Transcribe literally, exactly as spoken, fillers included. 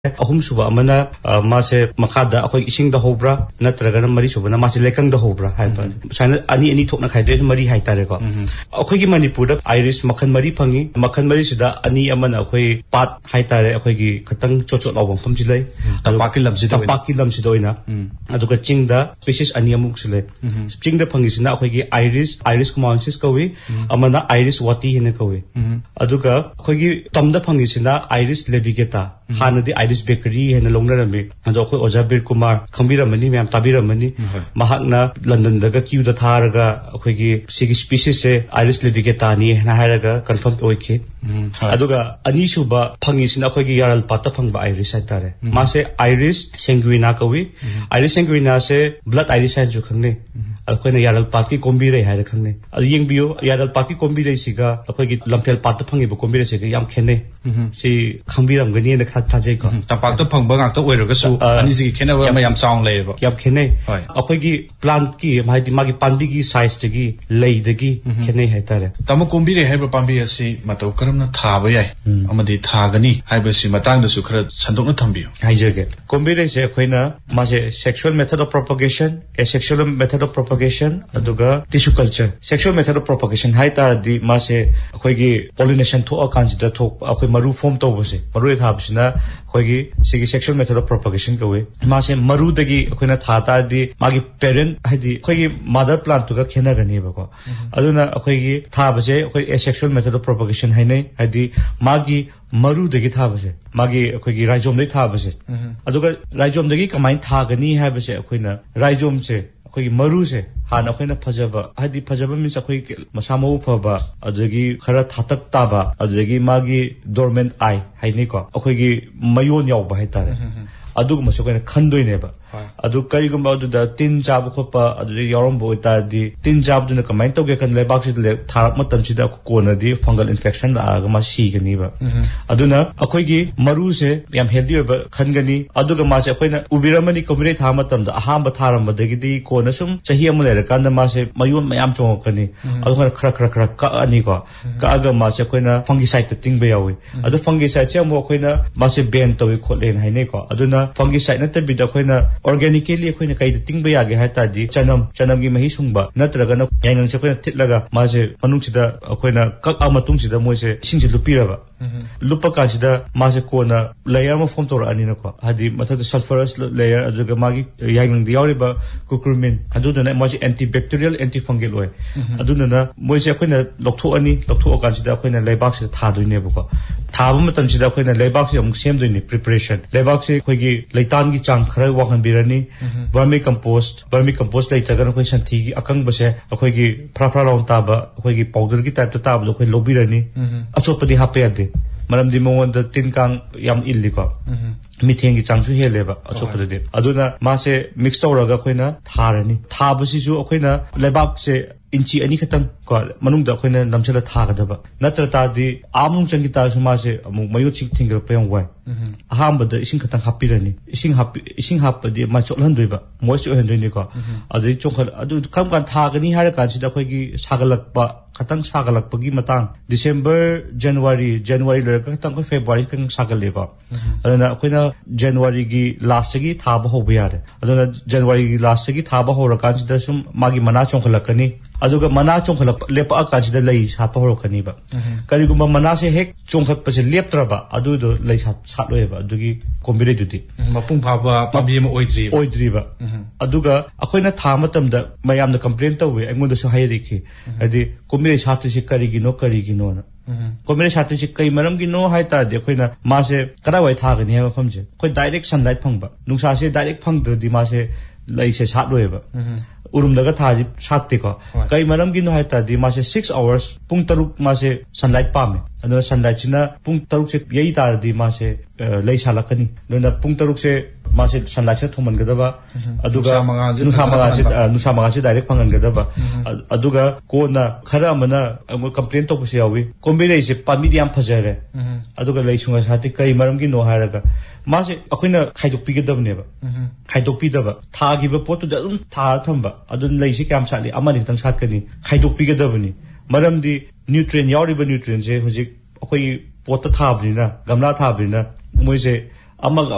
ahum suba amana mase makhada akhoi ising da hobra natraga mari suba na mase lekang da hobra haiba sana ani ani thokna khaide mari hai tare ko akhoi gi manipur da iris makhan mari phangi makhan mari sida ani amana akhoi pat hai tare akhoi gi khatang chocho lawang pham ji lai tapaki lam si da tapaki lam si doina aduga ching da species ani amuk sile ching da phangi sina akhoi gi iris iris kumonsis kawi amana iris wati hene kawi aduga akhoi gi tamda phangi sina iris levigata hanadi iris bakery hena longnarami ado khoi ojabir kumar khambiramani myam tabiramani mahakna london daga queue da tharaga khoi gi sigi species se iris levigata ni hena haraga confirm oike aduga ani suba phangi sina khoi gi yaral pata phangba iris hai tare ma se iris sanguina kawi iris sanguina se blood iris hai ju khangne akhoi na yaral pat ki kombi re hai khangne adu yengbiyo yaral pat ki kombi re siga akhoi gi lamphel pat phangi ba kombi re siga yam khene si khambiram gani na kha thajai ko tapak to phangba ngak to oiraga su ani si khena ba mayam chang lei ba yam khene akhoi gi plant ki mai di magi pandi gi size de gi lei de gi khene hai tare tamu kombi re hai ba pambi asi matau karamna thaba yai amadi thagani hai ba si matang da su khara sandokna thambiyo hai jage kombi re se khoina ma se sexual method of propagation asexual method of propagation aduga tissue culture sexual method of propagation hai tar di ma se akhoi gi pollination tho akan ji da thok akhoi maru form to bose maru tha bisna akhoi gi sigi sexual method of propagation kawe ma se maru dagi akhoi na tha tar di magi parent hadi akhoi gi mother plant to ga khena gani ba ko aduna akhoi gi tha base akhoi asexual method of propagation hai nei hadi magi maru dagi tha base magi akhoi gi rhizome dai tha base aduga rhizome dagi kamai tha gani hai base akhoi na rhizome se akhoi gi maru se han akhoi na phajaba hadi phajaba means akhoi masamo phaba adagi khara thatak taba adagi magi dormant eye hai ni ko akhoi gi mayon yaw ba hai tare adug maso kana khandoi ne ba adu kai gum ba da tin jab khopa adu yarom bo ta di tin jab du na kamai to ge kan lebak si le tharak matam si da ko na di fungal infection da ga ma si gani ba aduna akhoi gi maru se yam healthy ba khan gani aduga ma se akhoi na ubiramani komre tha matam da aham ba tharam ba dagi di ko na sum chahi am le kan da ma se mayon mayam chong kani adu khara khara khara ka ani ko ka aga ma se akhoi na fungicide ta ting ba yawi adu fungicide che mo akhoi na ma se ben to wi khotlen hai ne ko aduna fungicide na ta bi da akhoi na organically akhoi na kai ting ba ya ge ha ta di chanam chanam gi mahi sungba natraga na yangang se akhoi na thitlaga ma se manung sida akhoi na kak a matung sida mo se sing se lupira ba lupa ka sida ma se ko na layer ma form tor ani na ko hadi matha the sulfurous layer aduga magi yangang di yawri ba curcumin adu na ma se antibacterial antifungal oi adu na mo se akhoi na loktho ani loktho ka sida akhoi na leibak se tha doi ne ba ko tha ba matam sida akhoi na leibak se amuk sem doi ne preparation leibak se khoi gi leitan gi chang khara wahan birani vermi compost vermi compost lai tagan khoi santhi gi akang ba se akhoi gi phra phra lawn ta ba akhoi gi powder gi type to ta ba khoi lobirani achopadi hape ade maram di mongon da tin kang yam illi ko mitheng gi changsu hele ba achopadi de aduna ma se mix tawraga khoina tharani tha ba si ju khoina lebak se inchi ani khatang ko manung da khoina namchala tha ga da ba natra ta di amung changi ta su ma se amu mayo chik thingra payong wai aham ba da ising khatang hapirani ising hap ising hap di ma choklan doi ba moist ohen doi ni ko adu chongkhal adu kam kan tha gani har ka chi da khoi gi sagalak ba khatang sagalak pa gi matang december january january le ka khatang ko february kan sagal le ba aduna khoina january gi last gi tha ba ho ba yare aduna january gi last gi tha ba ho ra kan chi da sum magi mana chongkhalak kani aduga mana chongkhalak lepa ka chi da lei sa pa ho kani ba kari gum mana se hek chongkhat pa se leptra ba adu do lei sa sa loi ba adugi kombire du di mapung pha ba pabi ma oidri oidri ba aduga akhoina tha matam da mayam na complain tawe angon da su hairi ki adi kombire sa ti se kari gi no kari gi no na kombire sa ti se kai maram gi no hai ta de khoina ma se kara wai tha ga ni ha pham je khoi direct sunlight phang ba nungsa se direct phang de di ma se lei se sa loi ba urum daga tha ji satte ko kai maram gi no hai ta di ma se six hours pung taruk ma se sunlight pa me anu sunlight china pung taruk se yei tar di ma se lei salakani nona pung taruk se ma se sunlight se thoman ga da ba aduga nusa maga se nusa maga se direct pangan ga da ba aduga ko na khara mana complaint to se yawi kombe lei se pa medium phajare aduga lei sunga sa te kai maram gi no haraga ma se akhina khaidok pi ga da ne ba khaidok pi da ba tha gi ba pot da um tha thamba adun lei se kam chali amani tang sat kani khaidok pi ga da bani maram di nutrient yauri ba nutrient se hojik akhoi pot tha bni na gamla tha bni na moi se amaga